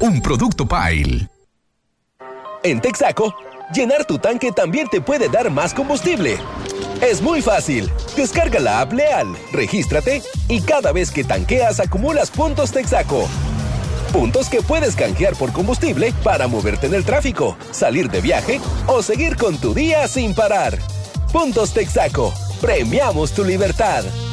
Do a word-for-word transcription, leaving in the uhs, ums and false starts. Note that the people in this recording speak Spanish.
un producto Pile. En Texaco, llenar tu tanque también te puede dar más combustible. Es muy fácil. Descarga la app Leal, regístrate y cada vez que tanqueas acumulas puntos Texaco. Puntos que puedes canjear por combustible para moverte en el tráfico, salir de viaje o seguir con tu día sin parar. Puntos Texaco. Premiamos tu libertad.